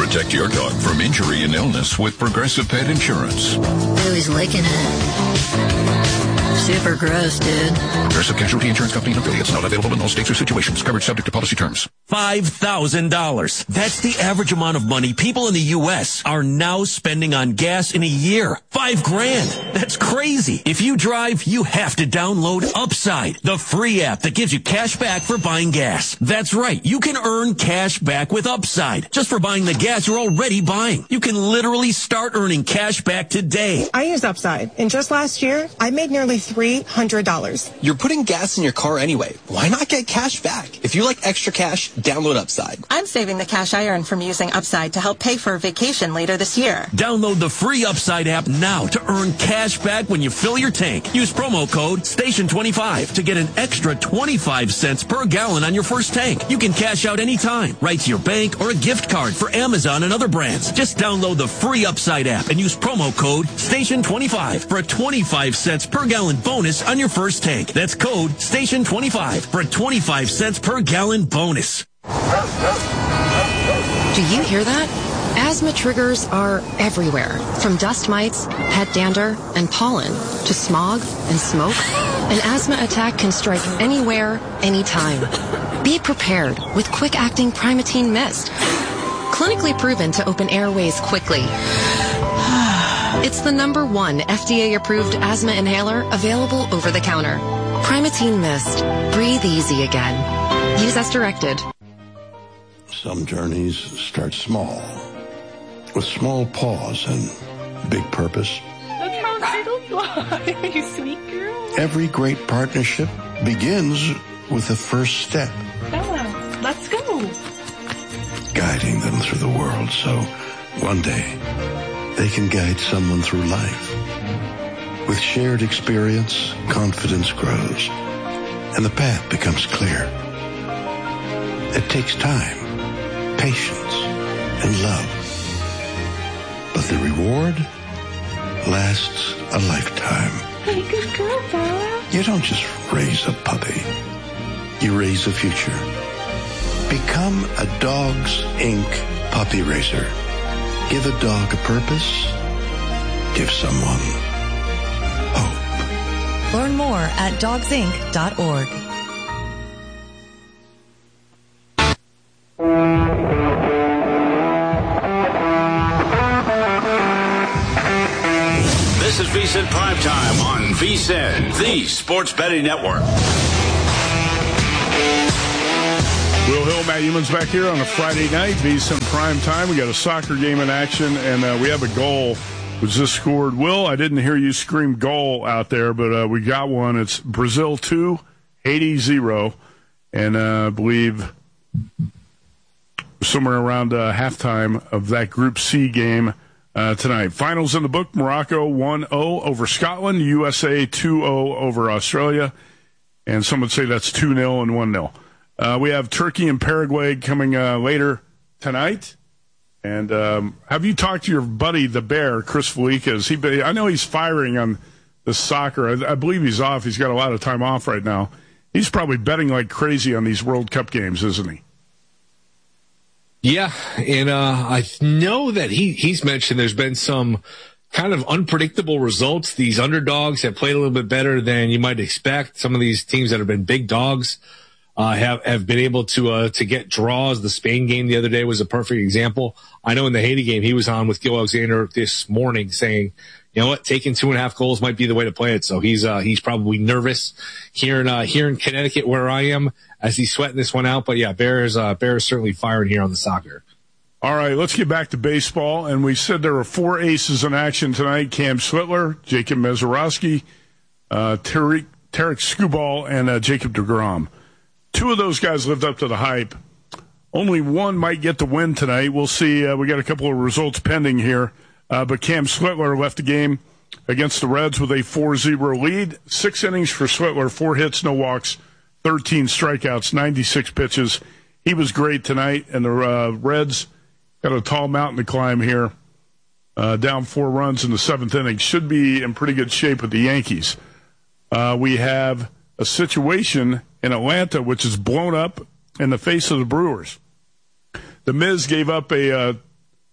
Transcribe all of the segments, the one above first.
Protect your dog from injury and illness with Progressive Pet Insurance. Ooh, he's licking it. Super gross, dude. Progressive Casualty Insurance Company and affiliates. Not available in all states or situations. Coverage subject to policy terms. $5,000. That's the average amount of money people in the U.S. are now spending on gas in a year. $5,000. That's crazy. If you drive, you have to download Upside, the free app that gives you cash back for buying gas. That's right. You can earn cash back with Upside just for buying the gas you're already buying. You can literally start earning cash back today. I use Upside, and just last year, I made nearly $300. You're putting gas in your car anyway. Why not get cash back? If you like extra cash, download Upside. I'm saving the cash I earn from using Upside to help pay for a vacation later this year. Download the free Upside app now to earn cash back when you fill your tank. Use promo code STATION25 to get an extra 25 cents per gallon on your first tank. You can cash out anytime, right to your bank or a gift card for Amazon and other brands. Just download the free Upside app and use promo code STATION25 for a 25 cents per gallon bonus on your first tank. That's code STATION25 for a 25 cents per gallon bonus. Do you hear that? Asthma triggers are everywhere, from dust mites, pet dander, and pollen, to smog and smoke. An asthma attack can strike anywhere, anytime. Be prepared with quick-acting Primatene Mist. Clinically proven to open airways quickly. It's the #1 FDA-approved asthma inhaler available over the counter. Primatene Mist. Breathe easy again. Use as directed. Some journeys start small, with small pause and big purpose. Look how little you are, you sweet girl. Every great partnership begins with the first step. Bella, let's go. Guiding them through the world so one day they can guide someone through life. With shared experience, confidence grows, and the path becomes clear. It takes time, patience, and love. But the reward lasts a lifetime. Hey, good girl, Bella. You don't just raise a puppy. You raise a future. Become a Dogs Inc. puppy raiser. Give a dog a purpose. Give someone hope. Learn more at dogsinc.org. This is VSiN Primetime on VSiN, the Sports Betting Network. Will Hill, Matt Youmans back here on a Friday night, VSiN Primetime. We got a soccer game in action, and we have a goal was just scored. Will, I didn't hear you scream goal out there, but we got one. It's Brazil 2, Haiti 0, and I believe somewhere around halftime of that Group C game tonight. Finals in the book, Morocco 1-0 over Scotland, USA 2-0 over Australia, and some would say that's 2-0 and 1-0. We have Turkey and Paraguay coming later tonight. And have you talked to your buddy, the Bear, Chris Felica? I know he's firing on the soccer. I believe he's off. He's got a lot of time off right now. He's probably betting like crazy on these World Cup games, isn't he? Yeah, and I know that he's mentioned there's been some kind of unpredictable results. These underdogs have played a little bit better than you might expect. Some of these teams that have been big dogs have been able to get draws. The Spain game the other day was a perfect example. I know in the Haiti game, he was on with Gil Alexander this morning saying, you know what, taking 2.5 goals might be the way to play it. So he's probably nervous here in Connecticut where I am as he's sweating this one out. But yeah, Bear is certainly firing here on the soccer. All right, let's get back to baseball. And we said there were 4 aces in action tonight: Cam Switler, Jacob Mezorowski, Tarek Skubal, and Jacob deGrom. 2 of those guys lived up to the hype. Only one might get the win tonight. We'll see. We got a couple of results pending here. But Cam Switler left the game against the Reds with a 4-0 lead. 6 innings for Switler, 4 hits, no walks, 13 strikeouts, 96 pitches. He was great tonight, and the Reds got a tall mountain to climb here. Down 4 runs in the 7th inning. Should be in pretty good shape with the Yankees. We have a situation in Atlanta which is blown up in the face of the Brewers. The Miz gave up a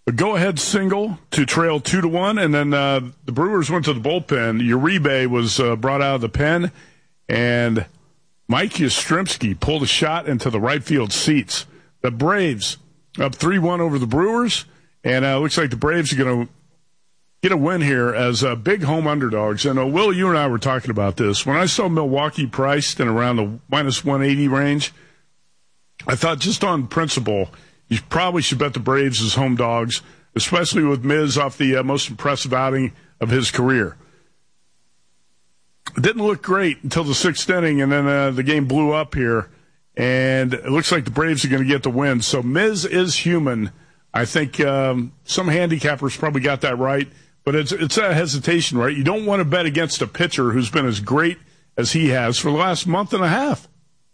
a go-ahead single to trail 2-1, and then the Brewers went to the bullpen. Uribe was brought out of the pen, and Mike Yastrzemski pulled a shot into the right field seats. The Braves up 3-1 over the Brewers, and it looks like the Braves are going to get a win here as big home underdogs. And Will, you and I were talking about this. When I saw Milwaukee priced in around the minus 180 range, I thought just on principle, you probably should bet the Braves as home dogs, especially with Miz off the most impressive outing of his career. It didn't look great until the sixth inning, and then the game blew up here, and it looks like the Braves are going to get the win. So Miz is human. I think some handicappers probably got that right, but it's a hesitation, right? You don't want to bet against a pitcher who's been as great as he has for the last month and a half.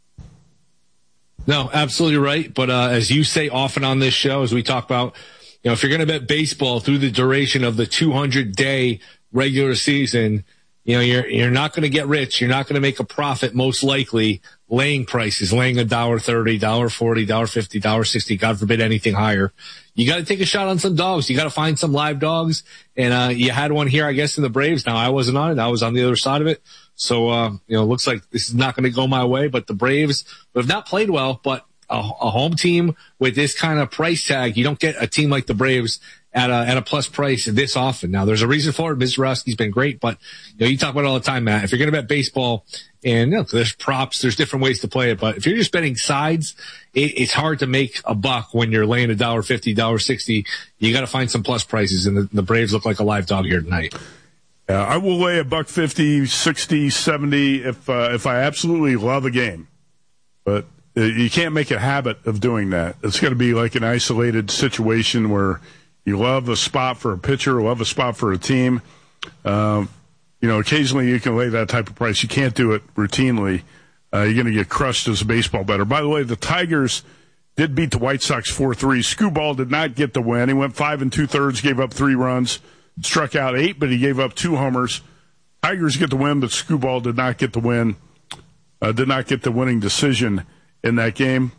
No, absolutely right. But as you say often on this show, as we talk about, if you're going to bet baseball through the duration of the 200-day regular season, you're not going to get rich. You're not going to make a profit, most likely, laying prices, laying $1.30, $1.40, $1.50, $1.60, God forbid anything higher. You got to take a shot on some dogs. You got to find some live dogs. And you had one here, I guess, in the Braves. Now, I wasn't on it. I was on the other side of it. So, it looks like this is not going to go my way. But the Braves have not played well, but a home team with this kind of price tag, you don't get a team like the Braves at a plus price this often. Now, there's a reason for it. Mizorowski's been great, but you talk about it all the time, Matt. If you're going to bet baseball, and there's props, there's different ways to play it, but if you're just betting sides, it's hard to make a buck when you're laying $1.50, $1.60. You got to find some plus prices, and the Braves look like a live dog here tonight. I will lay $1.50, 60, 70 if I absolutely love a game, but you can't make a habit of doing that. It's got to be like an isolated situation where you love a spot for a pitcher, love a spot for a team. Occasionally you can lay that type of price. You can't do it routinely. You're going to get crushed as a baseball bettor. By the way, the Tigers did beat the White Sox 4-3. Skubal did not get the win. He went 5 2/3, gave up 3 runs, struck out 8, but he gave up 2 homers. Tigers get the win, but Skubal did not get the win. Did not get the winning decision in that game.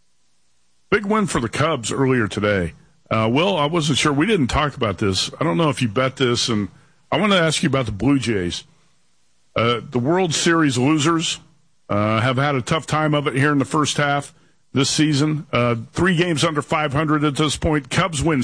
Big win for the Cubs earlier today. Will, I wasn't sure. We didn't talk about this. I don't know if you bet this, and I want to ask you about the Blue Jays. The World Series losers have had a tough time of it here in the first half this season. 3 games under 500 at this point. Cubs win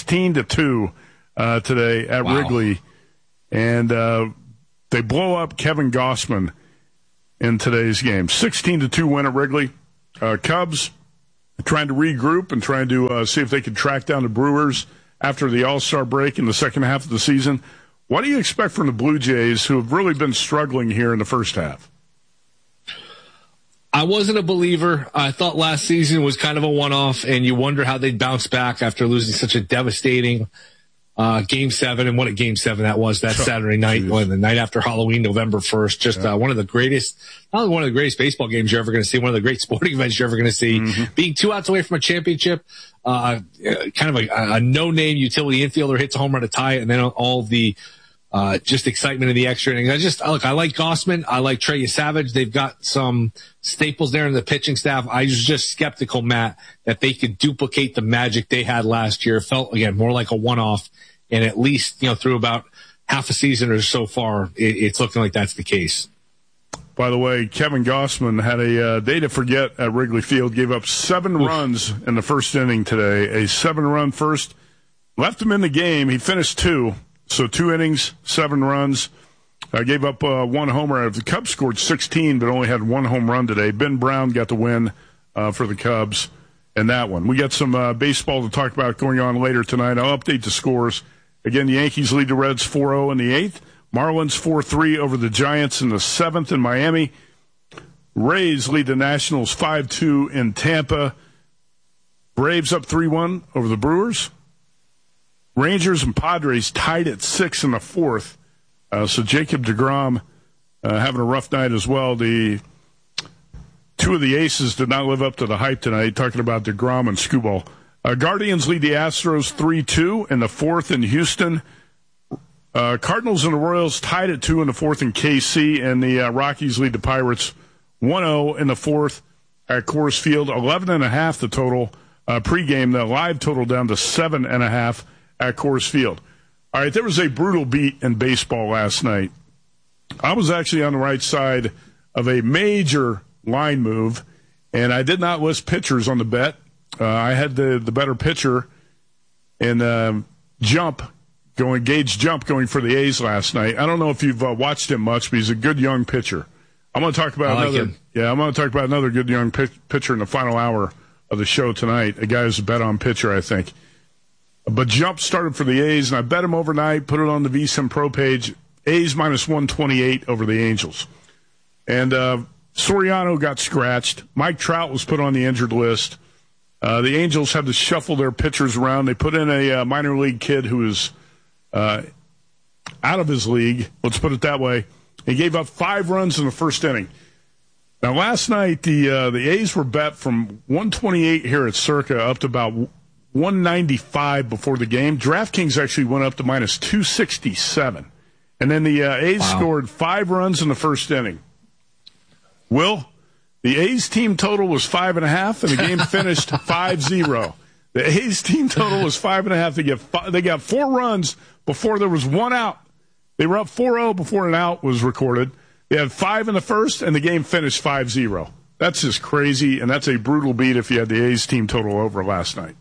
16-2 today at Wrigley, and they blow up Kevin Gausman in today's game. 16-2 win at Wrigley. Cubs trying to regroup and trying to see if they can track down the Brewers after the All-Star break in the second half of the season. What do you expect from the Blue Jays, who have really been struggling here in the first half? I wasn't a believer. I thought last season was kind of a one-off, and you wonder how they'd bounce back after losing such a devastating Game 7, and what a Game 7 that was that Saturday night, the night after Halloween, November 1st. Just one of the greatest, not only one of the greatest baseball games you're ever going to see, one of the great sporting events you're ever going to see. Mm-hmm. Being 2 outs away from a championship, kind of a no-name utility infielder hits a home run to tie it, and then all the just excitement of the extra innings. I like Gausman. I like Trey Savage. They've got some staples there in the pitching staff. I was just skeptical, Matt, that they could duplicate the magic they had last year. It felt, again, more like a one-off. And at least, through about half a season or so far, it's looking like that's the case. By the way, Kevin Gausman had a day to forget at Wrigley Field, gave up 7 runs in the first inning today. A 7-run first. Left him in the game. He finished 2. So 2 innings, 7 runs. Gave up 1 homer. The Cubs scored 16, but only had 1 home run today. Ben Brown got the win for the Cubs in that one. We got some baseball to talk about going on later tonight. I'll update the scores. Again, the Yankees lead the Reds 4-0 in the 8th. Marlins 4-3 over the Giants in the 7th in Miami. Rays lead the Nationals 5-2 in Tampa. Braves up 3-1 over the Brewers. Rangers and Padres tied at 6 in the 4th. So Jacob deGrom having a rough night as well. The 2 of the aces did not live up to the hype tonight, talking about deGrom and Skubal. Guardians lead the Astros 3-2 in the 4th in Houston. Cardinals and the Royals tied at 2 in the 4th in KC, and the Rockies lead the Pirates 1-0 in the 4th at Coors Field. 11.5 the total pregame. The live total down to 7.5 at Coors Field. All right, there was a brutal beat in baseball last night. I was actually on the right side of a major line move, and I did not list pitchers on the bet. I had the better pitcher in Gage Jump going for the A's last night. I don't know if you've watched him much, but he's a good young pitcher. I'm going to talk about another good young pitcher in the final hour of the show tonight. A guy who's a bet on pitcher, I think. But Jump started for the A's, and I bet him overnight, put it on the VSiN Pro page. A's minus 128 over the Angels. And Soriano got scratched. Mike Trout was put on the injured list. The Angels had to shuffle their pitchers around. They put in a minor league kid who was out of his league. Let's put it that way. He gave up 5 runs in the first inning. Now, last night, the A's were bet from 128 here at Circa up to about 195 before the game. DraftKings actually went up to minus 267. And then the A's scored 5 runs in the first inning. Will, the A's team total was 5.5, and the game finished 5-0. The A's team total was 5.5. They got 4 runs before there was 1 out. They were up 4-0 before an out was recorded. They had 5 in the first, and the game finished 5-0. That's just crazy, and that's a brutal beat if you had the A's team total over last night.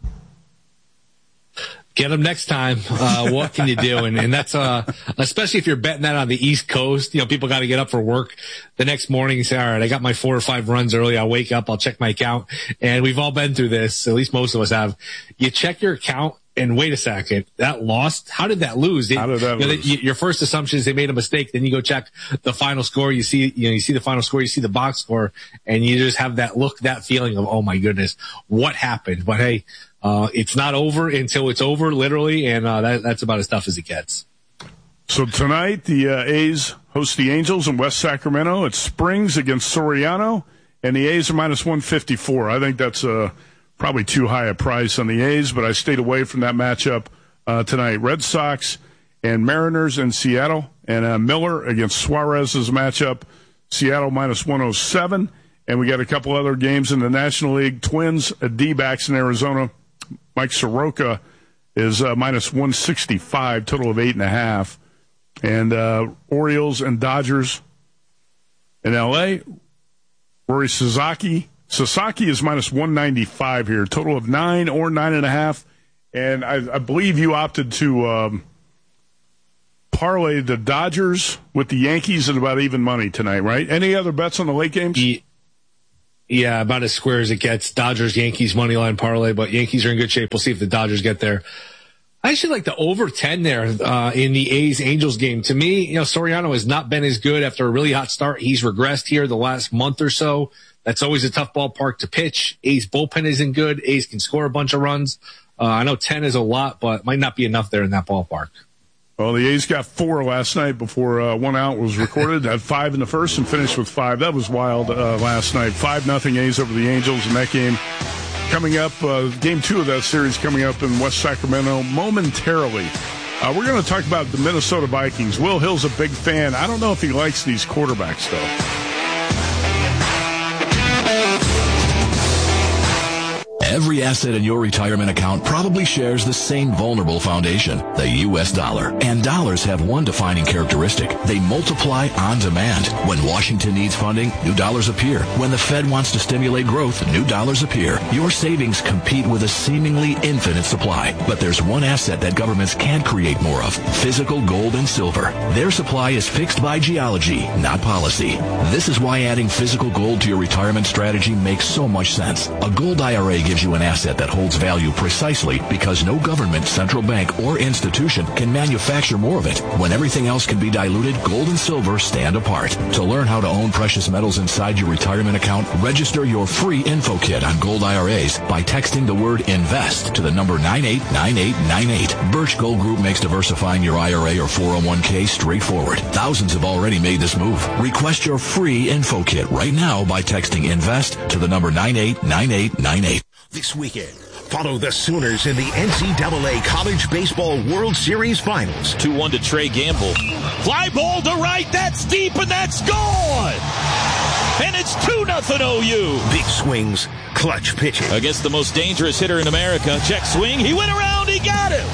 Get them next time. What can you do? And that's, especially if you're betting that on the East Coast, people got to get up for work the next morning and say, all right, I got my 4 or 5 runs early. I'll wake up. I'll check my account. And we've all been through this. At least most of us have. You check your account and wait a second, that lost? How did that lose? How did that lose? Your first assumption is they made a mistake. Then you go check the final score. You see the final score, you see the box score, and you just have that feeling of, oh my goodness, what happened? But hey, it's not over until it's over, literally, and that's about as tough as it gets. So tonight, the A's host the Angels in West Sacramento. It's Springs against Soriano, and the A's are minus 154. I think that's probably too high a price on the A's, but I stayed away from that matchup tonight. Red Sox and Mariners in Seattle, and Miller against Suarez's matchup. Seattle minus 107, and we got a couple other games in the National League. Twins at D-backs in Arizona. Mike Soroka is minus 165, total of 8.5. And Orioles and Dodgers in L.A. Rory Sasaki is minus 195 here, total of 9 or 9.5. And I believe you opted to parlay the Dodgers with the Yankees at about even money tonight, right? Any other bets on the late games? Yeah, about as square as it gets. Dodgers, Yankees, money line parlay, but Yankees are in good shape. We'll see if the Dodgers get there. I actually like the over 10 there in the A's-Angels game. To me, Soriano has not been as good after a really hot start. He's regressed here the last month or so. That's always a tough ballpark to pitch. A's bullpen isn't good. A's can score a bunch of runs. I know 10 is a lot, but might not be enough there in that ballpark. Well, the A's got 4 last night before 1 out was recorded. Had 5 in the first and finished with 5. That was wild last night. 5-0 A's over the Angels in that game. Coming up, game 2 of that series coming up in West Sacramento momentarily. We're going to talk about the Minnesota Vikings. Will Hill's a big fan. I don't know if he likes these quarterbacks, though. Every asset in your retirement account probably shares the same vulnerable foundation, the U.S. dollar. And dollars have one defining characteristic. They multiply on demand. When Washington needs funding, new dollars appear. When the Fed wants to stimulate growth, new dollars appear. Your savings compete with a seemingly infinite supply. But there's one asset that governments can't create more of: physical gold and silver. Their supply is fixed by geology, not policy. This is why adding physical gold to your retirement strategy makes so much sense. A gold IRA gives you an asset that holds value precisely because no government, central bank, or institution can manufacture more of it. When everything else can be diluted, gold and silver stand apart. To learn how to own precious metals inside your retirement account, register your free info kit on gold IRAs by texting the word INVEST to the number 989898. Birch Gold Group makes diversifying your IRA or 401k straightforward. Thousands have already made this move. Request your free info kit right now by texting INVEST to the number 989898. This weekend, follow the Sooners in the NCAA College Baseball World Series Finals. 2-1 to Trey Gamble. Fly ball to right, that's deep, and that's gone! and it's 2-0 OU. Big swings, clutch pitching. Against the most dangerous hitter in America. Check swing. He went around. He got him.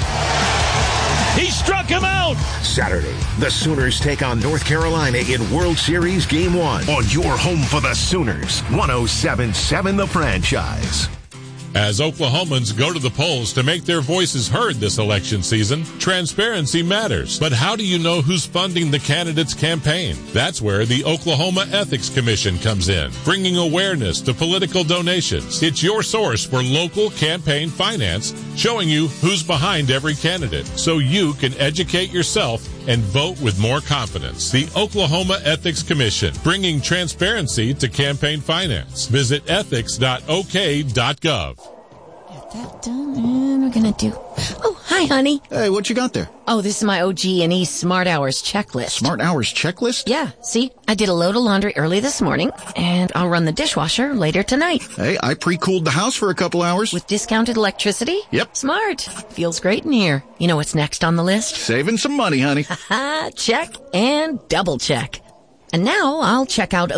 He struck him out. Saturday, the Sooners take on North Carolina in World Series Game 1 on your home for the Sooners, 107.7 The Franchise. As Oklahomans go to the polls to make their voices heard this election season, transparency matters. But how do you know who's funding the candidate's campaign? That's where the Oklahoma Ethics Commission comes in, bringing awareness to political donations. It's your source for local campaign finance, showing you who's behind every candidate, so you can educate yourself and vote with more confidence. The Oklahoma Ethics Commission, bringing transparency to campaign finance. Visit ethics.ok.gov. Get that done, and we're gonna do... Oh, hi, honey. Hey, what you got there? Oh, this is my OG&E Smart Hours checklist. Smart Hours checklist? Yeah, see? I did a load of laundry early this morning, and I'll run the dishwasher later tonight. Hey, I pre-cooled the house for a couple hours. With discounted electricity? Yep. Smart. Feels great in here. You know what's next on the list? Saving some money, honey. Haha, check and double check. And now I'll check out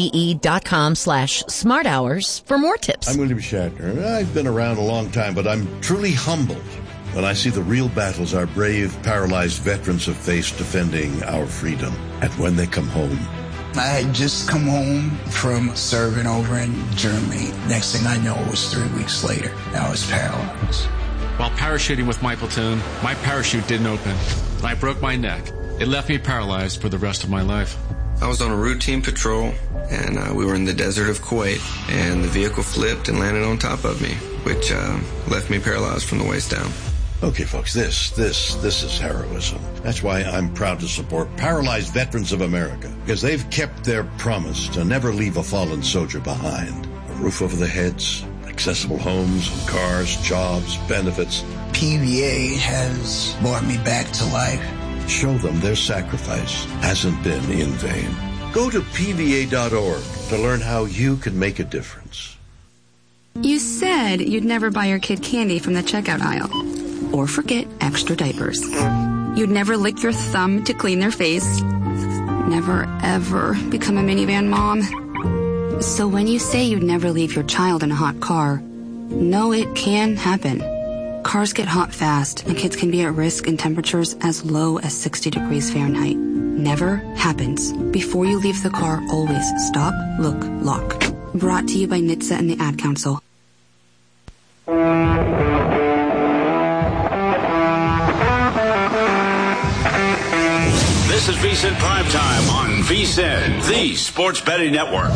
OGE.com/smarthours for more tips. I'm William Shatner. I've been around a long time, but I'm truly humbled when I see the real battles our brave, paralyzed veterans have faced defending our freedom. And when they come home. I had just come home from serving over in Germany. Next thing I know, it was 3 weeks later. I was paralyzed. While parachuting with my platoon, my parachute didn't open, and I broke my neck. It left me paralyzed for the rest of my life. I was on a routine patrol, and we were in the desert of Kuwait, and the vehicle flipped and landed on top of me, which left me paralyzed from the waist down. Okay, folks, this is heroism. That's why I'm proud to support Paralyzed Veterans of America, because they've kept their promise to never leave a fallen soldier behind. A roof over their heads, accessible homes and cars, jobs, benefits. PVA has brought me back to life. Show them their sacrifice hasn't been in vain. Go to PVA.org to learn how you can make a difference. You said you'd never buy your kid candy from the checkout aisle. Or forget extra diapers. You'd never lick your thumb to clean their face. Never, ever become a minivan mom. So when you say you'd never leave your child in a hot car, know it can happen. Cars get hot fast, and kids can be at risk in temperatures as low as 60 degrees Fahrenheit. Never happens. Before you leave the car, always stop, look, lock. Brought to you by NHTSA and the Ad Council. This is VSiN Primetime on VSiN, the Sports Betting Network.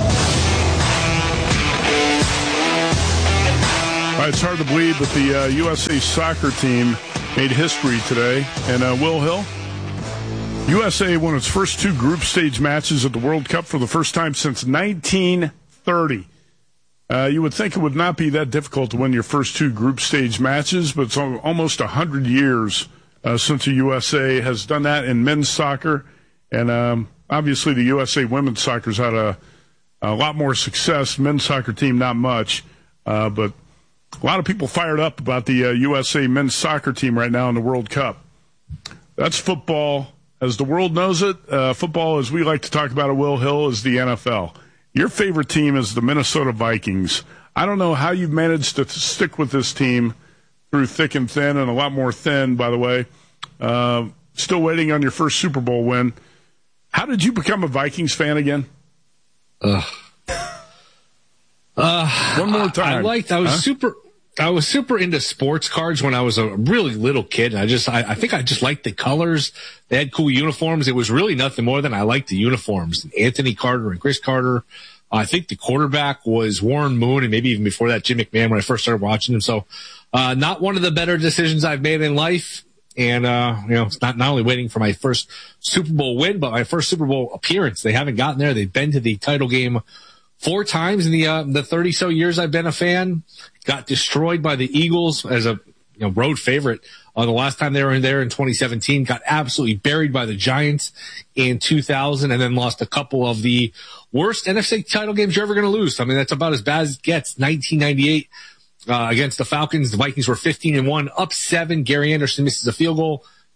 It's hard to believe that the USA soccer team made history today. And Will Hill, USA won its first 2 group stage matches at the World Cup for the first time since 1930. You would think it would not be that difficult to win your first 2 group stage matches, but it's almost 100 years since the USA has done that in men's soccer. And obviously the USA women's soccer's had a lot more success. Men's soccer team, not much. But a lot of people fired up about the USA men's soccer team right now in the World Cup. That's football as the world knows it. Football, as we like to talk about at Will Hill, is the NFL. Your favorite team is the Minnesota Vikings. I don't know how you've managed to stick with this team through thick and thin, and a lot more thin, by the way. Still waiting on your first Super Bowl win. How did you become a Vikings fan again? One more time. I was super into sports cards when I was a really little kid. I think I just liked the colors. They had cool uniforms. It was really nothing more than I liked the uniforms. Anthony Carter and Chris Carter. I think the quarterback was Warren Moon, and maybe even before that, Jim McMahon, when I first started watching him. So, not one of the better decisions I've made in life. And, it's not only waiting for my first Super Bowl win, but my first Super Bowl appearance. They haven't gotten there. They've been to the title game 4 times in the 30 so years I've been a fan. Got destroyed by the Eagles as a road favorite the last time they were in there in 2017. Got absolutely buried by the Giants in 2000, and then lost a couple of the worst NFC title games you're ever going to lose. I mean, that's about as bad as it gets. 1998 against the Falcons, the Vikings were 15-1, up 7. Gary Anderson misses a field goal.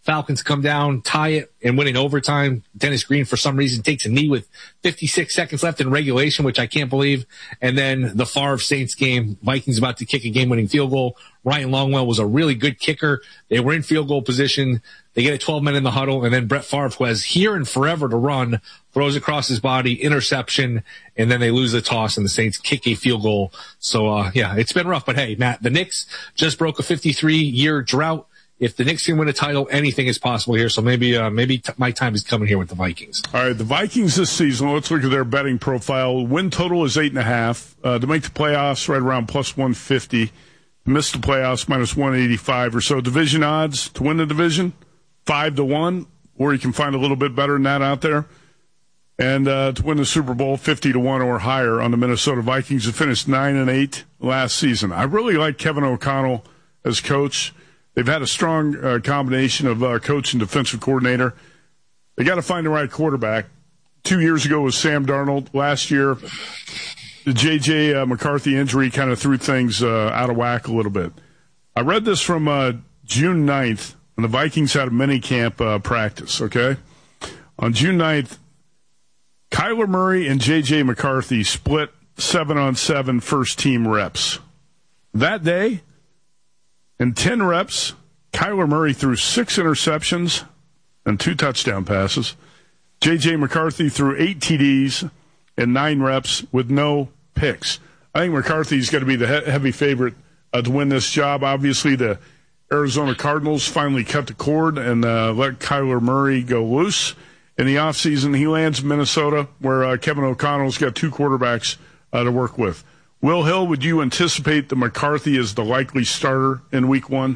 Falcons come down, tie it, and win in overtime. Dennis Green, for some reason, takes a knee with 56 seconds left in regulation, which I can't believe. And then the Favre Saints game, Vikings about to kick a game-winning field goal. Ryan Longwell was a really good kicker. They were in field goal position. They get a 12-man in the huddle, and then Brett Favre, who has here and forever to run, throws across his body, interception, and then they lose the toss, and the Saints kick a field goal. So, it's been rough. But, hey, Matt, the Knicks just broke a 53-year drought. If the Knicks can win a title, anything is possible here. So maybe my time is coming here with the Vikings. All right, the Vikings this season, let's look at their betting profile. Win total is 8.5. To make the playoffs, right around plus 150. To miss the playoffs, minus 185 or so. Division odds to win the division, 5-1, or you can find a little bit better than that out there. And to win the Super Bowl, 50-1 or higher on the Minnesota Vikings, who finished 9-8 last season. I really like Kevin O'Connell as coach. They've had a strong combination of coach and defensive coordinator. They got to find the right quarterback. 2 years ago was Sam Darnold. Last year, the J.J. McCarthy injury kind of threw things out of whack a little bit. I read this from June 9th, when the Vikings had a mini-camp practice, okay? On June 9th, Kyler Murray and J.J. McCarthy split 7-on-7 first-team reps. That day, in 10 reps, Kyler Murray threw 6 interceptions and 2 touchdown passes. J.J. McCarthy threw 8 TDs and 9 reps with no picks. I think McCarthy's going to be the heavy favorite to win this job. Obviously, the Arizona Cardinals finally cut the cord and let Kyler Murray go loose. In the offseason, he lands in Minnesota, where Kevin O'Connell's got 2 quarterbacks to work with. Will Hill, would you anticipate that McCarthy is the likely starter in Week 1?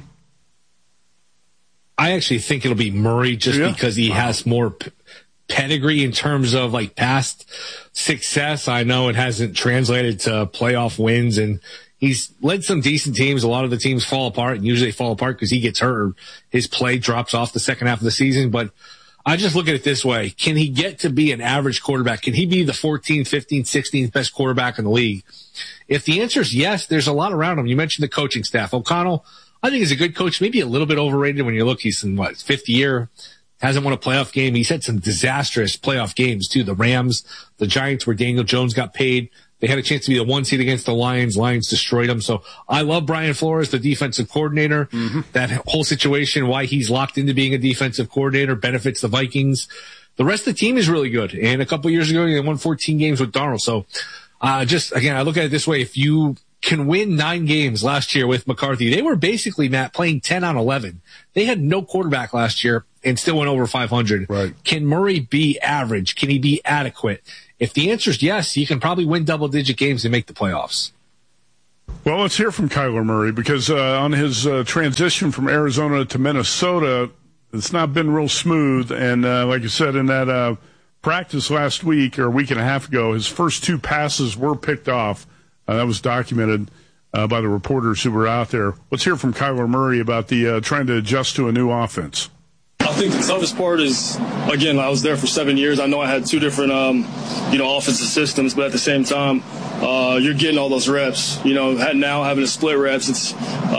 I actually think it'll be Murray just because he has more pedigree in terms of like past success. I know it hasn't translated to playoff wins, and he's led some decent teams. A lot of the teams fall apart, and usually fall apart because he gets hurt or his play drops off the second half of the season. But I just look at it this way. Can he get to be an average quarterback? Can he be the 14th, 15th, 16th best quarterback in the league? If the answer is yes, there's a lot around him. You mentioned the coaching staff. O'Connell, I think, is a good coach, maybe a little bit overrated when you look. He's in, his 5th year, hasn't won a playoff game. He's had some disastrous playoff games, too. The Rams, the Giants, where Daniel Jones got paid. They had a chance to be the 1 seed against the Lions. Lions destroyed them. So I love Brian Flores, the defensive coordinator. Mm-hmm. That whole situation, why he's locked into being a defensive coordinator, benefits the Vikings. The rest of the team is really good. And a couple years ago, they won 14 games with Darnold. So again, I look at it this way. If you can win 9 games last year with McCarthy, they were basically, Matt, playing 10 on 11. They had no quarterback last year and still went over 500. Right. Can Murray be average? Can he be adequate? If the answer is yes, he can probably win double-digit games and make the playoffs. Well, let's hear from Kyler Murray, because on his transition from Arizona to Minnesota, it's not been real smooth. And like I said, in that practice last week or a week and a half ago, his first 2 passes were picked off. That was documented by the reporters who were out there. Let's hear from Kyler Murray about the trying to adjust to a new offense. I think the toughest part is, again, I was there for 7 years. I know I had 2 different, offensive systems, but at the same time, you're getting all those reps. Now having to split reps, it's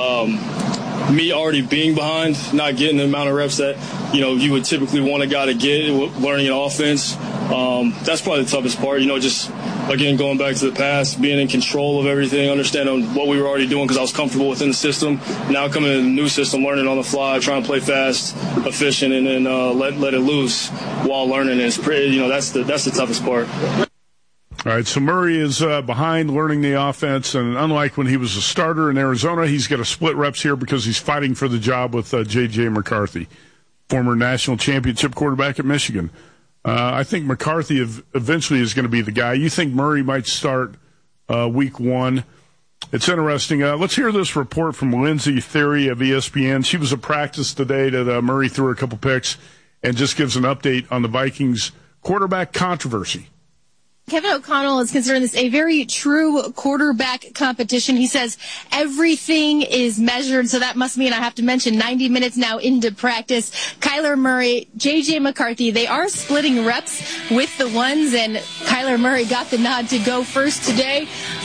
me already being behind, not getting the amount of reps that, you would typically want a guy to get learning an offense. That's probably the toughest part, just, again, going back to the past, being in control of everything, understanding what we were already doing because I was comfortable within the system. Now coming in a new system, learning on the fly, trying to play fast, efficient, and then let it loose while learning. It's pretty, that's the toughest part. All right, so Murray is behind learning the offense, and unlike when he was a starter in Arizona, he's got a split reps here because he's fighting for the job with J.J. McCarthy, former national championship quarterback at Michigan. I think McCarthy eventually is going to be the guy. You think Murray might start Week 1. It's interesting. Let's hear this report from Lindsay Theory of ESPN. She was at practice today that Murray threw a couple picks and just gives an update on the Vikings quarterback controversy. Kevin O'Connell is considering this a very true quarterback competition. He says everything is measured, so that must mean I have to mention 90 minutes now into practice. Kyler Murray, J.J. McCarthy, they are splitting reps with the ones, and Kyler Murray got the nod to go first today.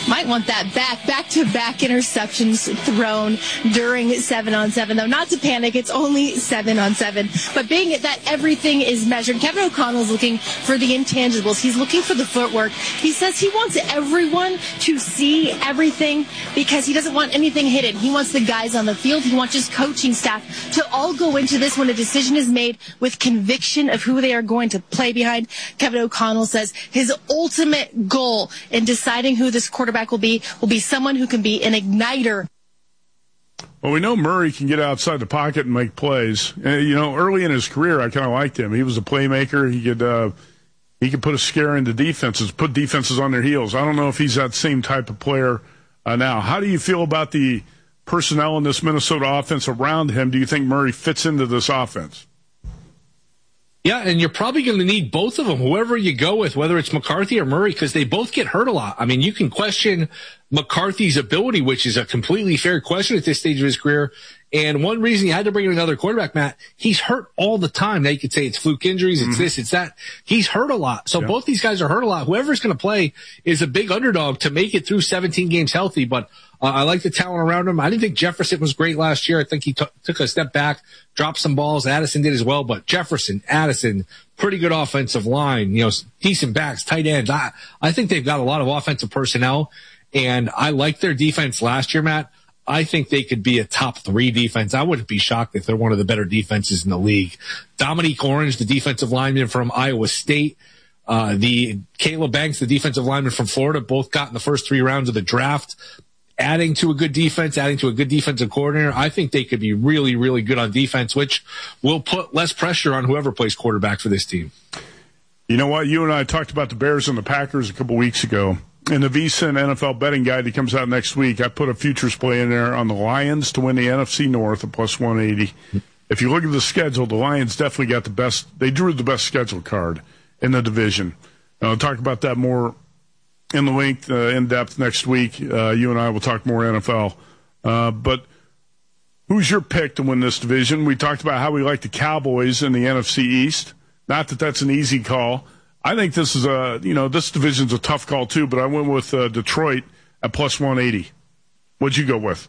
Might want that back-to-back interceptions thrown during 7-on-7, though. Not to panic, it's only 7-on-7. But being that everything is measured, Kevin O'Connell's looking for the intangibles. He's looking for the footwork. He says he wants everyone to see everything because he doesn't want anything hidden. He wants the guys on the field. He wants his coaching staff to all go into this when a decision is made with conviction of who they are going to play behind. Kevin O'Connell says his ultimate goal in deciding who this quarterback will be someone who can be an igniter. Well, we know Murray can get outside the pocket and make plays. Early in his career, I kind of liked him. He was a playmaker. He could put a scare into defenses, put defenses on their heels. I don't know if he's that same type of player now. How do you feel about the personnel in this Minnesota offense around him? Do you think Murray fits into this offense? Yeah, and you're probably going to need both of them, whoever you go with, whether it's McCarthy or Murray, because they both get hurt a lot. I mean, you can question McCarthy's ability, which is a completely fair question at this stage of his career. And one reason you had to bring in another quarterback, Matt, he's hurt all the time. Now you could say it's fluke injuries, it's this, it's that. He's hurt a lot. So both these guys are hurt a lot. Whoever's going to play is a big underdog to make it through 17 games healthy. But I like the talent around him. I didn't think Jefferson was great last year. I think he took a step back, dropped some balls. Addison did as well. But Jefferson, Addison, pretty good offensive line, decent backs, tight ends. I think they've got a lot of offensive personnel. And I liked their defense last year, Matt. I think they could be a top 3 defense. I wouldn't be shocked if they're one of the better defenses in the league. Dominique Orange, the defensive lineman from Iowa State, the Caleb Banks, the defensive lineman from Florida, both got in the first 3 rounds of the draft. Adding to a good defense, adding to a good defensive coordinator, I think they could be really, really good on defense, which will put less pressure on whoever plays quarterback for this team. You know what? You and I talked about the Bears and the Packers a couple weeks ago. In the VSiN NFL betting guide that comes out next week, I put a futures play in there on the Lions to win the NFC North at plus 180. If you look at the schedule, the Lions definitely got the best. They drew the best schedule card in the division. I'll talk about that more in the length, in depth next week. You and I will talk more NFL. But who's your pick to win this division? We talked about how we like the Cowboys in the NFC East. Not that that's an easy call. I think this is this division's a tough call too, but I went with Detroit at plus 180. What'd you go with?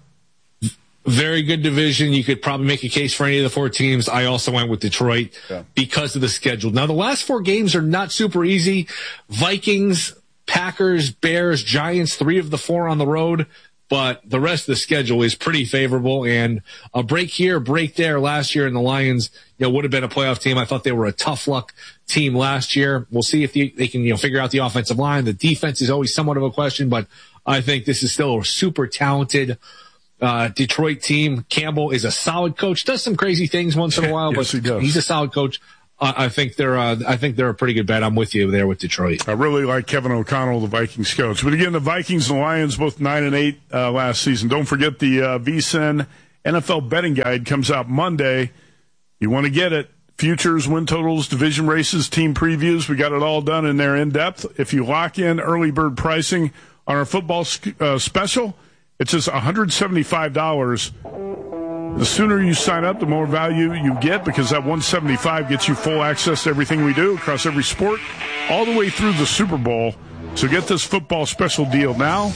Very good division. You could probably make a case for any of the 4 teams. I also went with Detroit because of the schedule. Now, the last 4 games are not super easy. Vikings, Packers, Bears, Giants, 3 of the 4 on the road. But the rest of the schedule is pretty favorable, and a break here, break there last year, and the Lions, would have been a playoff team. I thought they were a tough luck team last year. We'll see if they can, figure out the offensive line. The defense is always somewhat of a question, but I think this is still a super talented Detroit team. Campbell is a solid coach, does some crazy things once in a while, yes, but he's a solid coach. I think they're a pretty good bet. I'm with you there with Detroit. I really like Kevin O'Connell, the Vikings coach. But again, the Vikings and the Lions both 9-8 last season. Don't forget the VSiN NFL betting guide comes out Monday. You want to get it. Futures, win totals, division races, team previews. We got it all done in there in depth. If you lock in early bird pricing on our football special, it's just $175. The sooner you sign up, the more value you get, because that $175 gets you full access to everything we do across every sport, all the way through the Super Bowl. So get this football special deal now.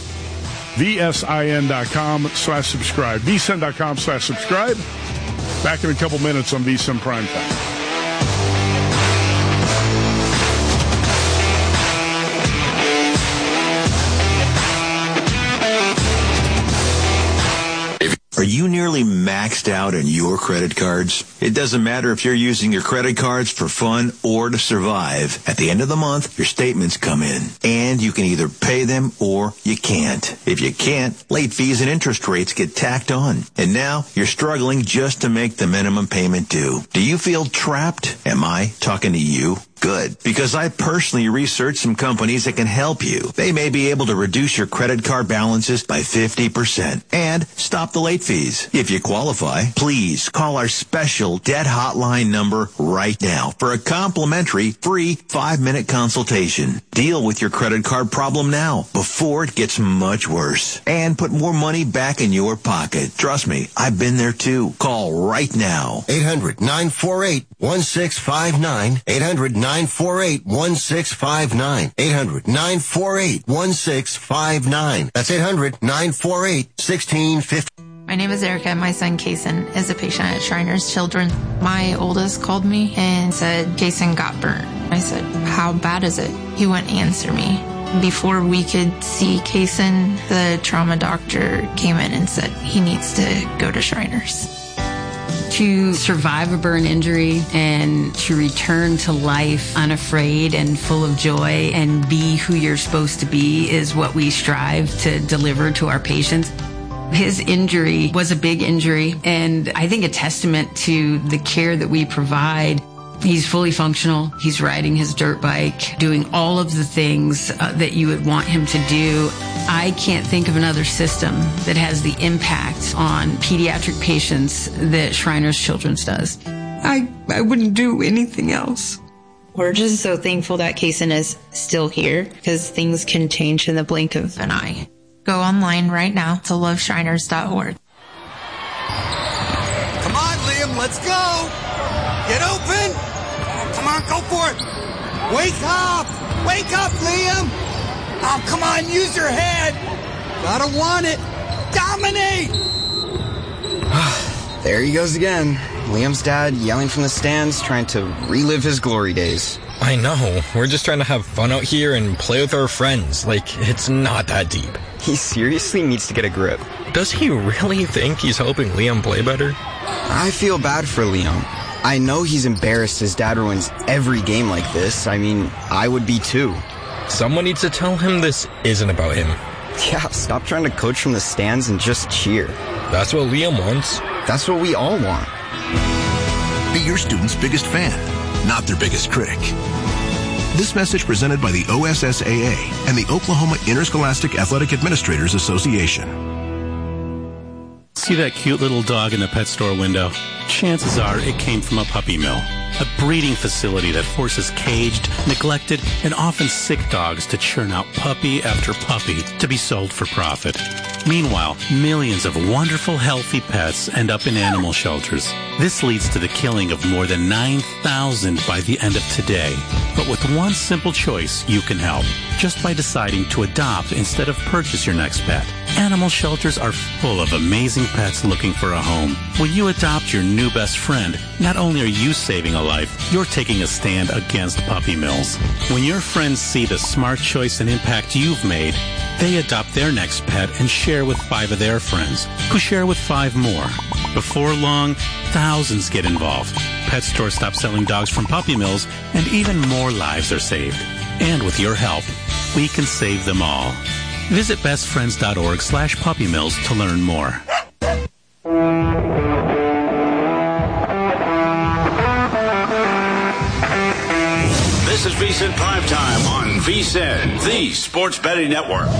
VSIN.com/subscribe. VSIN.com/subscribe. Back in a couple minutes on VSiN Primetime. Are you nearly maxed out on your credit cards? It doesn't matter if you're using your credit cards for fun or to survive. At the end of the month, your statements come in, and you can either pay them or you can't. If you can't, late fees and interest rates get tacked on. And now you're struggling just to make the minimum payment due. Do you feel trapped? Am I talking to you? Good, because I personally researched some companies that can help you. They may be able to reduce your credit card balances by 50% and stop the late fees. If you qualify, please call our special debt hotline number right now for a complimentary free 5-minute consultation. Deal with your credit card problem now before it gets much worse and put more money back in your pocket. Trust me, I've been there too. Call right now. 800-948-1659. 800-948-1659. 800-948-1659. 800-948-1659. That's 800-948-1650. My name is Erica. My son, Kason, is a patient at Shriners Children. My oldest called me and said, Kason got burnt. I said, how bad is it? He wouldn't answer me. Before we could see Kason, the trauma doctor came in and said he needs to go to Shriners. To survive a burn injury and to return to life unafraid and full of joy and be who you're supposed to be is what we strive to deliver to our patients. His injury was a big injury, and I think a testament to the care that we provide. He's fully functional. He's riding his dirt bike, doing all of the things that you would want him to do. I can't think of another system that has the impact on pediatric patients that Shriners Children's does. I wouldn't do anything else. We're just so thankful that Kason is still here because things can change in the blink of an eye. Go online right now to loveshriners.org. Come on, Liam, let's go. Get open. Come on, go for it. Wake up. Wake up, Liam. Oh, come on, use your head. Gotta want it. Dominate. There he goes again. Liam's dad yelling from the stands, trying to relive his glory days. I know. We're just trying to have fun out here and play with our friends. Like, it's not that deep. He seriously needs to get a grip. Does he really think he's helping Liam play better? I feel bad for Liam. I know he's embarrassed his dad ruins every game like this. I mean, I would be too. Someone needs to tell him this isn't about him. Yeah, stop trying to coach from the stands and just cheer. That's what Liam wants. That's what we all want. Be your student's biggest fan, not their biggest critic. This message presented by the OSSAA and the Oklahoma Interscholastic Athletic Administrators Association. See that cute little dog in the pet store window? Chances are it came from a puppy mill, a breeding facility that forces caged, neglected, and often sick dogs to churn out puppy after puppy to be sold for profit. Meanwhile, millions of wonderful, healthy pets end up in animal shelters. This leads to the killing of more than 9,000 by the end of today. But with one simple choice, you can help. Just by deciding to adopt instead of purchase your next pet. Animal shelters are full of amazing pets looking for a home. When you adopt your new best friend, not only are you saving a life, you're taking a stand against puppy mills. When your friends see the smart choice and impact you've made, they adopt their next pet and share with 5 of their friends, who share with 5 more. Before long, thousands get involved. Pet stores stop selling dogs from puppy mills, and even more lives are saved. And with your help, we can save them all. Visit bestfriends.org/puppymills to learn more. This is VSiN Primetime on VSiN, the Sports Betting Network.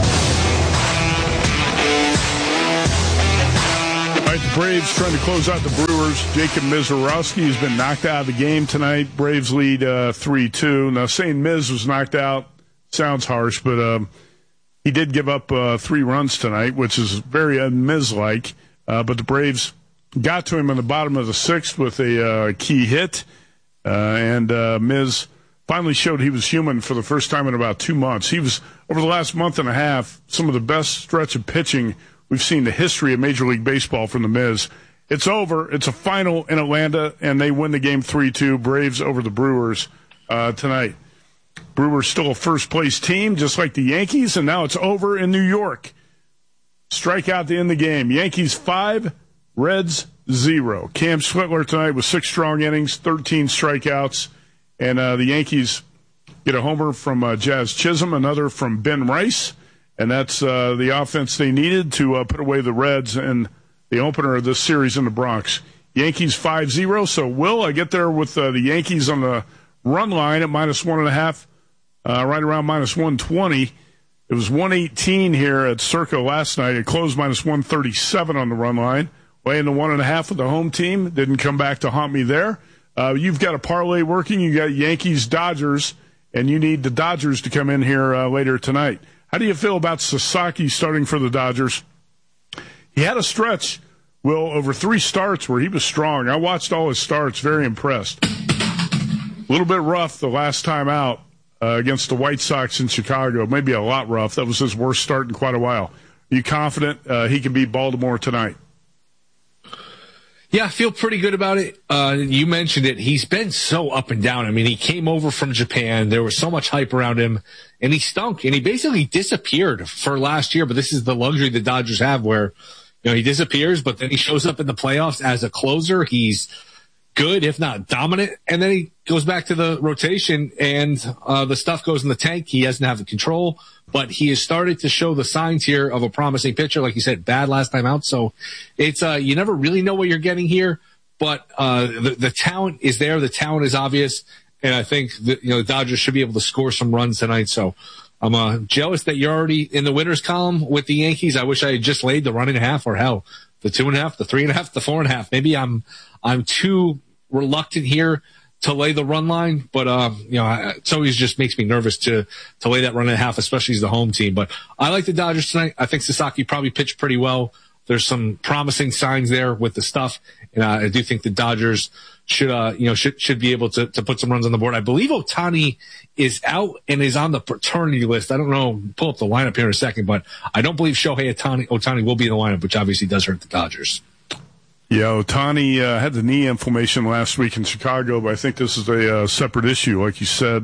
All right, the Braves trying to close out the Brewers. Jacob Misiorowski has been knocked out of the game tonight. Braves lead 3-2. Now, saying Miz was knocked out sounds harsh, but he did give up 3 runs tonight, which is very un-Miz-like. But the Braves got to him in the bottom of the 6th with a key hit, and Miz finally showed he was human for the first time in about 2 months. He was, over the last month and a half, some of the best stretch of pitching we've seen in the history of Major League Baseball from the Miz. It's over. It's a final in Atlanta, and they win the game 3-2. Braves over the Brewers tonight. Brewers still a first-place team, just like the Yankees, and now it's over in New York. Strikeout to end the game. Yankees 5, Reds 0. Cam Switler tonight with 6 strong innings, 13 strikeouts. And the Yankees get a homer from Jazz Chisholm, another from Ben Rice. And that's the offense they needed to put away the Reds in the opener of this series in the Bronx. Yankees 5-0. So, Will, I get there with the Yankees on the run line at -1.5, right around -120. It was 118 here at Circa last night. It closed -137 on the run line. Way into 1.5 with the home team. Didn't come back to haunt me there. You've got a parlay working. You got Yankees-Dodgers, and you need the Dodgers to come in here later tonight. How do you feel about Sasaki starting for the Dodgers? He had a stretch, Will, over 3 starts where he was strong. I watched all his starts, very impressed. A little bit rough the last time out against the White Sox in Chicago. Maybe a lot rough. That was his worst start in quite a while. Are you confident he can beat Baltimore tonight? Yeah, I feel pretty good about it. You mentioned it. He's been so up and down. I mean, he came over from Japan. There was so much hype around him, and he stunk. And he basically disappeared for last year. But this is the luxury the Dodgers have where, he disappears, but then he shows up in the playoffs as a closer. He's good, if not dominant. And then he goes back to the rotation, and the stuff goes in the tank. He doesn't have the control. But he has started to show the signs here of a promising pitcher. Like you said, bad last time out. So it's, you never really know what you're getting here, but, the talent is there. The talent is obvious. And I think that, the Dodgers should be able to score some runs tonight. So I'm, jealous that you're already in the winners column with the Yankees. I wish I had just laid the 1.5 or hell, the 2.5, the 3.5, the 4.5. Maybe I'm too reluctant here to lay the run line, but it always just makes me nervous to lay that 1.5, especially as the home team. But I like the Dodgers tonight. I think Sasaki probably pitched pretty well. There's some promising signs there with the stuff, and I do think the Dodgers should be able to put some runs on the board. I believe Ohtani is out and is on the paternity list. I don't know. Pull up the lineup here in a second, but I don't believe Shohei Ohtani will be in the lineup, which obviously does hurt the Dodgers. Yeah, Ohtani had the knee inflammation last week in Chicago, but I think this is a separate issue. Like you said,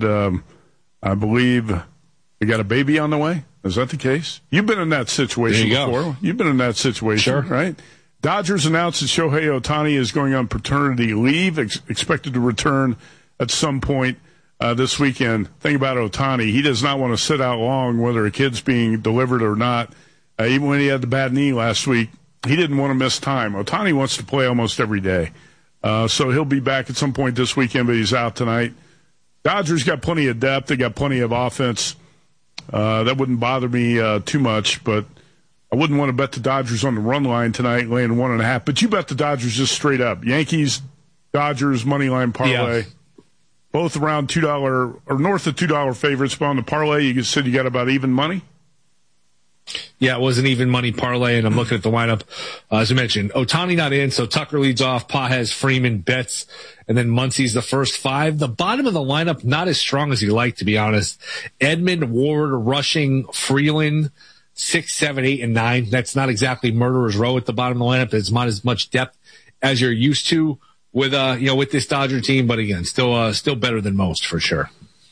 I believe they got a baby on the way. Is that the case? You've been in that situation before. You've been in that situation, right? Dodgers announced that Shohei Ohtani is going on paternity leave, expected to return at some point this weekend. Think about Ohtani. He does not want to sit out long, whether a kid's being delivered or not. Even when he had the bad knee last week, he didn't want to miss time. Ohtani wants to play almost every day. So he'll be back at some point this weekend, but he's out tonight. Dodgers got plenty of depth. They got plenty of offense. That wouldn't bother me too much, but I wouldn't want to bet the Dodgers on the run line tonight, laying 1.5. But you bet the Dodgers just straight up. Yankees, Dodgers, money line parlay. Yeah. Both around $2 or north of $2 favorites. But on the parlay, you said you got about even money? Yeah, it was an even money parlay, and I'm looking at the lineup. As I mentioned, Ohtani not in, so Tucker leads off, Pages, Freeman, Betts, and then Muncy's the first 5. The bottom of the lineup, not as strong as you like, to be honest. Edmund, Ward, Rushing, Freeland, 6, 7, 8, and 9. That's not exactly murderer's row at the bottom of the lineup. It's not as much depth as you're used to with this Dodger team, but again, still better than most for sure.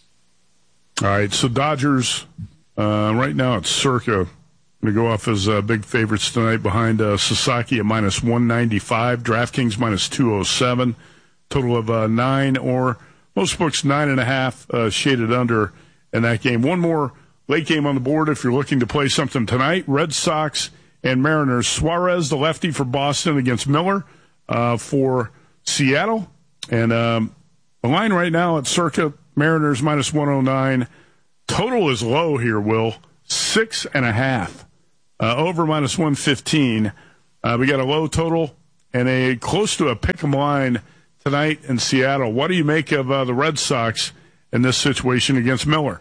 All right, so Dodgers, right now it's circa. Going to go off as big favorites tonight behind Sasaki at minus 195, DraftKings minus 207, total of 9 or most books 9.5 shaded under in that game. One more late game on the board if you're looking to play something tonight. Red Sox and Mariners. Suarez, the lefty for Boston against Miller for Seattle. And the line right now at circa Mariners minus 109. Total is low here, Will. 6.5. Over minus 115. We got a low total and a close to a pick'em line tonight in Seattle. What do you make of the Red Sox in this situation against Miller?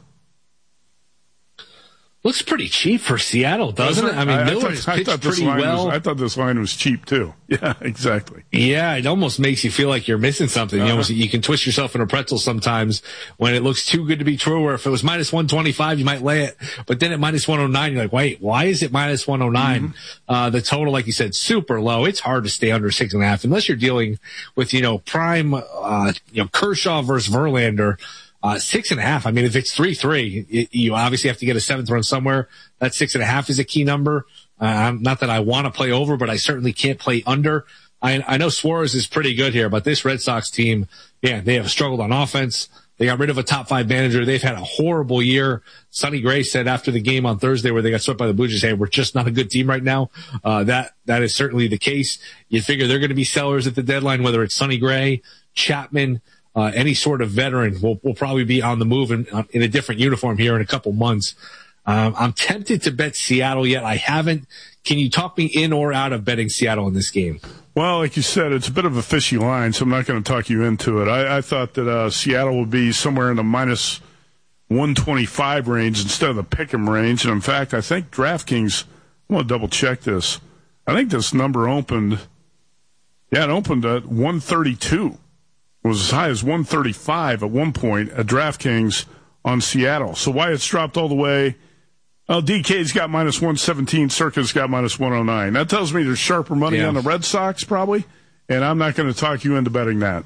Looks pretty cheap for Seattle, doesn't it? I mean, Miller's pitched pretty well. I thought this line was cheap, too. Yeah, exactly. Yeah, it almost makes you feel like you're missing something. You can twist yourself in a pretzel sometimes when it looks too good to be true, or if it was minus 125, you might lay it. But then at minus 109, you're like, wait, why is it minus 109? Mm-hmm. The total, like you said, super low. It's hard to stay under 6.5 unless you're dealing with, prime, Kershaw versus Verlander. 6.5. I mean, if it's 3-3, you obviously have to get a 7th run somewhere. That 6.5 is a key number. Not that I want to play over, but I certainly can't play under. I know Suarez is pretty good here, but this Red Sox team, they have struggled on offense. They got rid of a top 5 manager. They've had a horrible year. Sonny Gray said after the game on Thursday where they got swept by the Blue Jays, hey, we're just not a good team right now. That is certainly the case. You figure they're going to be sellers at the deadline, whether it's Sonny Gray, Chapman, any sort of veteran will probably be on the move in a different uniform here in a couple months. I'm tempted to bet Seattle yet. I haven't. Can you talk me in or out of betting Seattle in this game? Well, like you said, it's a bit of a fishy line, so I'm not going to talk you into it. I thought that Seattle would be somewhere in the minus 125 range instead of the pick'em range. And in fact, I think DraftKings, I'm going to double check this. I think this number opened, it opened at 132. was as high as 135 at one point at DraftKings on Seattle. So why it's dropped all the way? Well, DK's got minus 117, Circa's got minus 109. That tells me there's sharper money on the Red Sox probably, and I'm not going to talk you into betting that.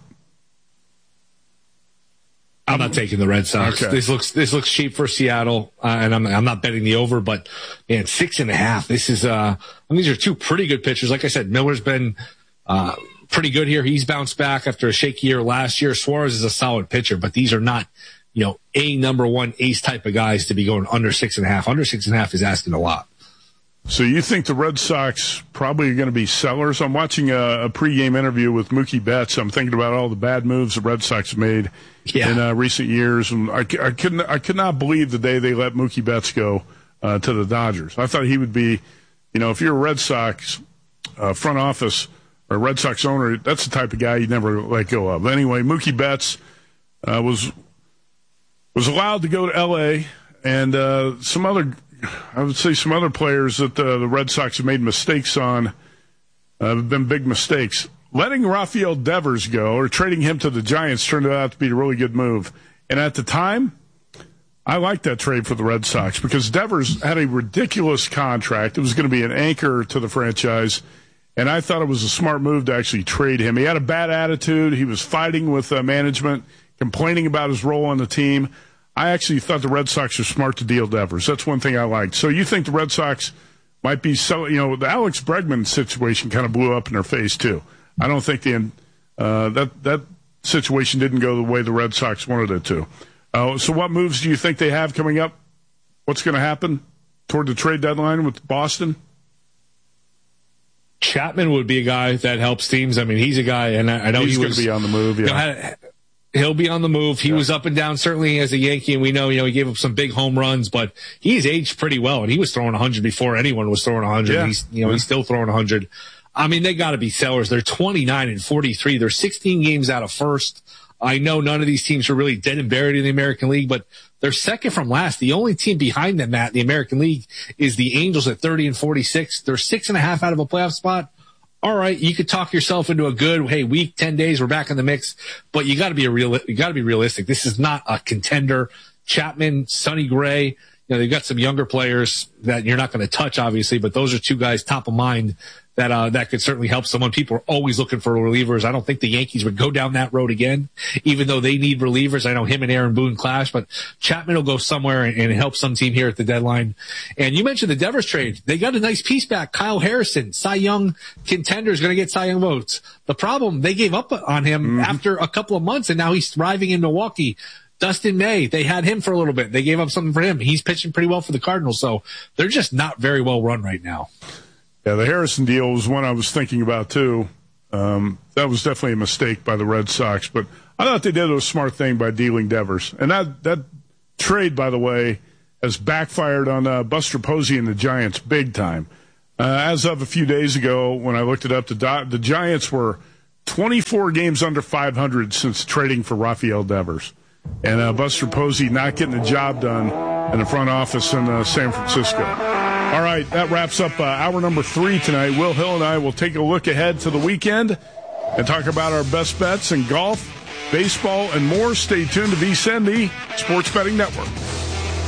I'm not taking the Red Sox. Okay. This looks cheap for Seattle, and I'm not betting the over. But man, 6.5. This is these are two pretty good pitchers. Like I said, Miller's been pretty good here. He's bounced back after a shaky year last year. Suarez is a solid pitcher, but these are not a number one ace type of guys to be going under 6.5. Under 6.5 is asking a lot. So you think the Red Sox probably are going to be sellers? I'm watching a pregame interview with Mookie Betts. I'm thinking about all the bad moves the Red Sox made in recent years, and I could not believe the day they let Mookie Betts go to the Dodgers. I thought he would be, if you're a Red Sox front office or Red Sox owner, that's the type of guy you'd never let go of. Anyway, Mookie Betts was allowed to go to L.A. and some other players that the Red Sox have made mistakes on have been big mistakes. Letting Rafael Devers go or trading him to the Giants turned out to be a really good move. And at the time, I liked that trade for the Red Sox because Devers had a ridiculous contract. It was going to be an anchor to the franchise, and I thought it was a smart move to actually trade him. He had a bad attitude. He was fighting with management, complaining about his role on the team. I actually thought the Red Sox were smart to deal Devers. That's one thing I liked. So you think the Red Sox might be selling, the Alex Bregman situation kind of blew up in their face too. I don't think that situation didn't go the way the Red Sox wanted it to. So what moves do you think they have coming up? What's going to happen toward the trade deadline with Boston? Chapman would be a guy that helps teams. I mean, he's a guy, and I know he's going to be on the move. Yeah. He'll be on the move. He was up and down, certainly as a Yankee, and we know, he gave up some big home runs, but he's aged pretty well, and he was throwing 100 before anyone was throwing 100. Yeah. He's still throwing 100. I mean, they got to be sellers. They're 29 and 43. They're 16 games out of first. I know none of these teams are really dead and buried in the American League, but they're second from last. The only team behind them, Matt, in the American League is the Angels at 30 and 46. They're 6.5 out of a playoff spot. All right, you could talk yourself into a good, week, 10 days, we're back in the mix, but you got to be realistic. This is not a contender. Chapman, Sonny Gray, they've got some younger players that you're not going to touch, obviously, but those are two guys top of mind that could certainly help someone. People are always looking for relievers. I don't think the Yankees would go down that road again, even though they need relievers. I know him and Aaron Boone clash, but Chapman will go somewhere and help some team here at the deadline. And you mentioned the Devers trade. They got a nice piece back. Kyle Harrison, Cy Young contender, is going to get Cy Young votes. The problem, they gave up on him after a couple of months, and now he's thriving in Milwaukee. Dustin May, they had him for a little bit. They gave up something for him. He's pitching pretty well for the Cardinals, so they're just not very well run right now. Yeah, the Harrison deal was one I was thinking about, too. That was definitely a mistake by the Red Sox, but I thought they did a smart thing by dealing Devers. And that trade, by the way, has backfired on Buster Posey and the Giants big time. As of a few days ago, when I looked it up, the Giants were 24 games under 500 since trading for Rafael Devers. And Buster Posey not getting the job done in the front office in San Francisco. All right, that wraps up hour number 3 tonight. Will Hill and I will take a look ahead to the weekend and talk about our best bets in golf, baseball, and more. Stay tuned to VSiN, the Sports Betting Network.